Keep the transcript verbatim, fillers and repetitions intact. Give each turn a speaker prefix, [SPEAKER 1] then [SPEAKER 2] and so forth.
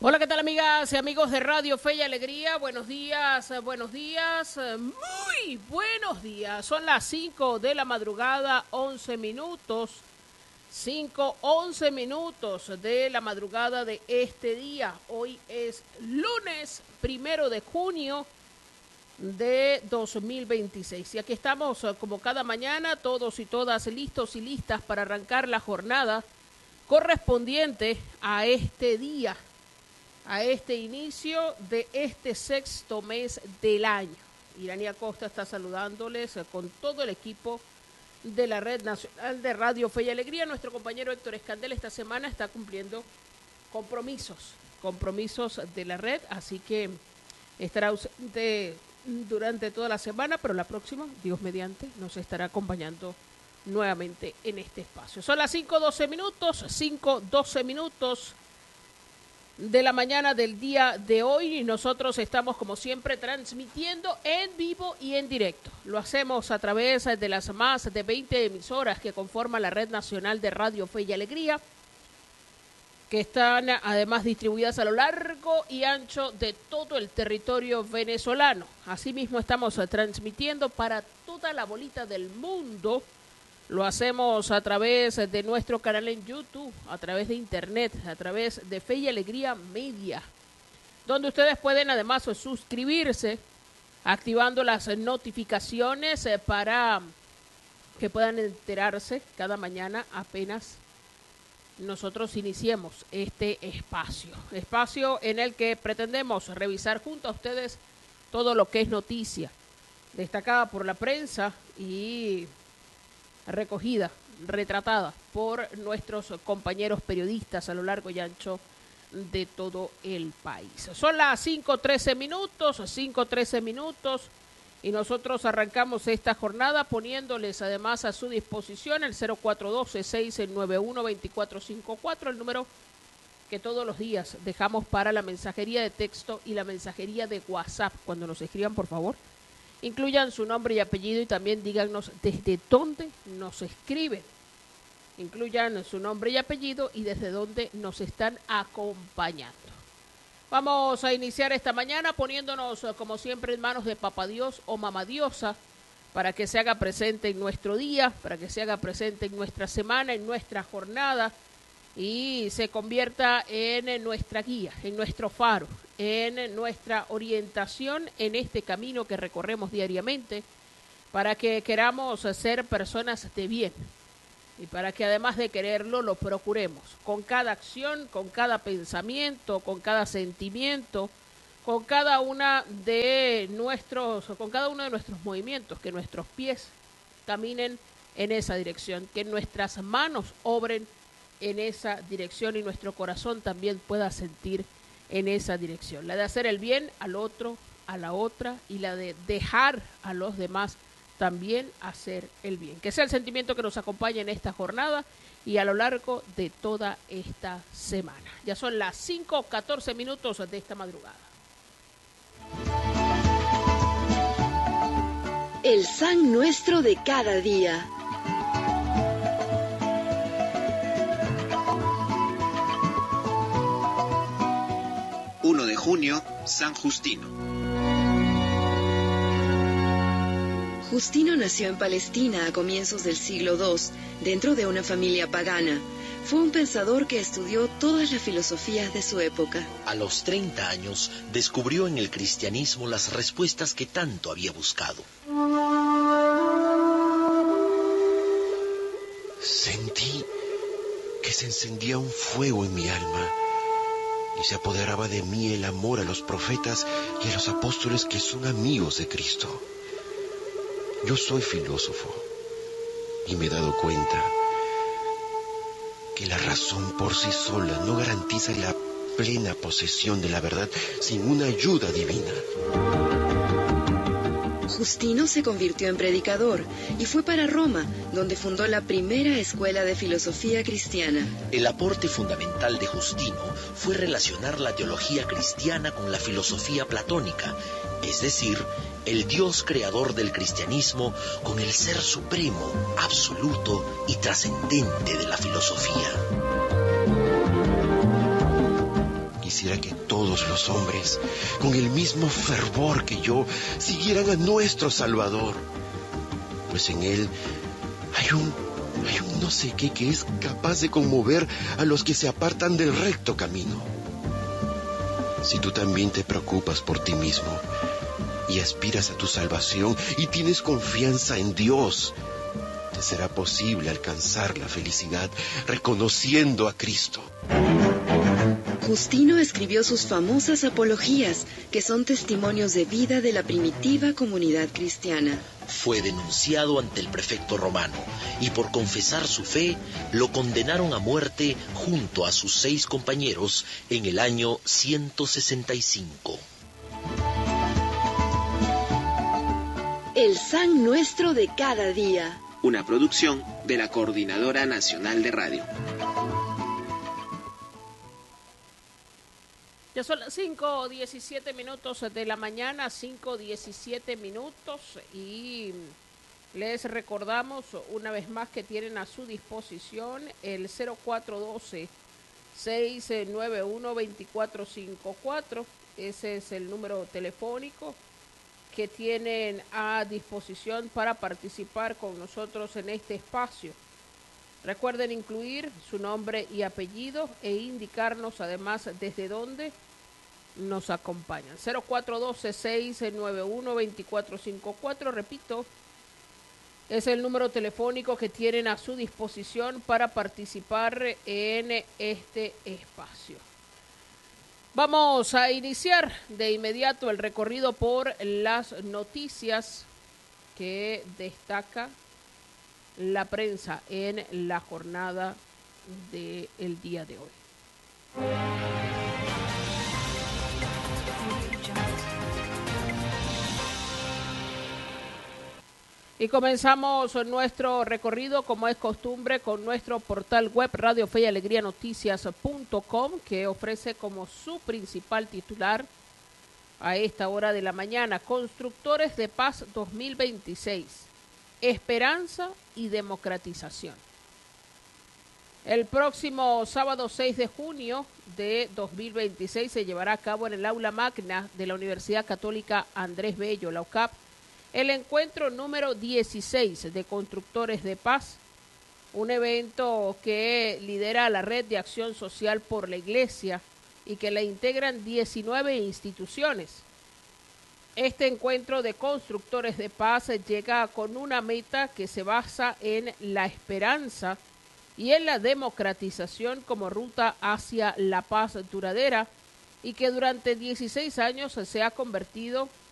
[SPEAKER 1] Hola, ¿qué tal, amigas y amigos de Radio Fe y Alegría? Buenos días, buenos días, muy buenos días. Son las cinco de la madrugada, once minutos. cinco, once minutos de la madrugada de este día. Hoy es lunes primero de junio de dos mil veintiséis. Y aquí estamos, como cada mañana, todos y todas listos y listas para arrancar la jornada correspondiente a este día, a este inicio de este sexto mes del año. Iranía Costa está saludándoles con todo el equipo de la Red Nacional de Radio Fe y Alegría. Nuestro compañero Héctor Escandel esta semana está cumpliendo compromisos, compromisos de la red, así que estará ausente durante toda la semana, pero la próxima, Dios mediante, nos estará acompañando nuevamente en este espacio. Son las cinco doce minutos, cinco doce minutos de la mañana del día de hoy, y nosotros estamos como siempre transmitiendo en vivo y en directo. Lo hacemos a través de las más de veinte emisoras que conforman la Red Nacional de Radio Fe y Alegría, que están además distribuidas a lo largo y ancho de todo el territorio venezolano. Asimismo estamos transmitiendo para toda la bolita del mundo. Lo hacemos a través de nuestro canal en YouTube, a través de Internet, a través de Fe y Alegría Media, donde ustedes pueden además suscribirse, activando las notificaciones para que puedan enterarse cada mañana apenas nosotros iniciemos este espacio. Espacio en el que pretendemos revisar junto a ustedes todo lo que es noticia, destacada por la prensa y recogida, retratada por nuestros compañeros periodistas a lo largo y ancho de todo el país. Son las cinco trece minutos, cinco trece minutos, y nosotros arrancamos esta jornada poniéndoles además a su disposición el cero cuatro uno dos, seis nueve uno, dos cuatro cinco cuatro, el número que todos los días dejamos para la mensajería de texto y la mensajería de WhatsApp. Cuando nos escriban, por favor, incluyan su nombre y apellido y también díganos desde dónde nos escriben. Incluyan su nombre y apellido y desde dónde nos están acompañando. Vamos a iniciar esta mañana poniéndonos, como siempre, en manos de Papá Dios o Mamá Diosa, para que se haga presente en nuestro día, para que se haga presente en nuestra semana, en nuestra jornada, y se convierta en nuestra guía, en nuestro faro, en nuestra orientación en este camino que recorremos diariamente, para que queramos ser personas de bien y para que además de quererlo lo procuremos con cada acción, con cada pensamiento, con cada sentimiento, con cada una de nuestros, con cada uno de nuestros movimientos, que nuestros pies caminen en esa dirección, que nuestras manos obren en esa dirección y nuestro corazón también pueda sentir en esa dirección. La de hacer el bien al otro, a la otra, y la de dejar a los demás también hacer el bien. Que sea el sentimiento que nos acompañe en esta jornada y a lo largo de toda esta semana. Ya son las cinco catorce minutos de esta madrugada.
[SPEAKER 2] El San Nuestro de cada día.
[SPEAKER 3] uno de junio, San Justino.
[SPEAKER 2] Justino nació en Palestina a comienzos del siglo segundo, dentro de una familia pagana. Fue un pensador que estudió todas las filosofías de su época.
[SPEAKER 4] A los treinta años, descubrió en el cristianismo las respuestas que tanto había buscado. Sentí que se encendía un fuego en mi alma y se apoderaba de mí el amor a los profetas y a los apóstoles que son amigos de Cristo. Yo soy filósofo y me he dado cuenta que la razón por sí sola no garantiza la plena posesión de la verdad sin una ayuda divina.
[SPEAKER 2] Justino se convirtió en predicador y fue para Roma, donde fundó la primera escuela de filosofía cristiana.
[SPEAKER 4] El aporte fundamental de Justino fue relacionar la teología cristiana con la filosofía platónica, es decir, el Dios creador del cristianismo con el ser supremo, absoluto y trascendente de la filosofía. quisiera que todos los hombres, con el mismo fervor que yo, siguieran a nuestro Salvador, pues en Él hay un, hay un no sé qué que es capaz de conmover a los que se apartan del recto camino. Si tú también te preocupas por ti mismo y aspiras a tu salvación y tienes confianza en Dios, te será posible alcanzar la felicidad reconociendo a Cristo.
[SPEAKER 2] Justino escribió sus famosas apologías, que son testimonios de vida de la primitiva comunidad cristiana.
[SPEAKER 5] Fue denunciado ante el prefecto romano y por confesar su fe lo condenaron a muerte junto a sus seis compañeros en el año ciento sesenta y cinco.
[SPEAKER 2] El San Nuestro de cada día.
[SPEAKER 3] Una producción de la Coordinadora Nacional de Radio.
[SPEAKER 1] Ya son las cinco diecisiete minutos de la mañana, cinco diecisiete minutos, y les recordamos una vez más que tienen a su disposición el cero cuatro uno dos, seis nueve uno, dos cuatro cinco cuatro. Ese es el número telefónico que tienen a disposición para participar con nosotros en este espacio. Recuerden incluir su nombre y apellido e indicarnos además desde dónde nos acompañan. cero cuatro uno dos, seis nueve uno, dos cuatro cinco cuatro, repito, es el número telefónico que tienen a su disposición para participar en este espacio. Vamos a iniciar de inmediato el recorrido por las noticias que destaca la prensa en la jornada del día de hoy. Y comenzamos nuestro recorrido, como es costumbre, con nuestro portal web radio fe y alegría noticias punto com, que ofrece como su principal titular a esta hora de la mañana: Constructores de Paz dos mil veintiséis, esperanza y democratización. El próximo sábado seis de junio de dos mil veintiséis se llevará a cabo en el aula magna de la Universidad Católica Andrés Bello, la U C A P, el encuentro número dieciséis de Constructores de Paz, un evento que lidera la Red de Acción Social por la Iglesia y que la integran diecinueve instituciones. Este encuentro de Constructores de Paz llega con una meta que se basa en la esperanza y en la democratización como ruta hacia la paz duradera, y que durante dieciséis años se ha convertido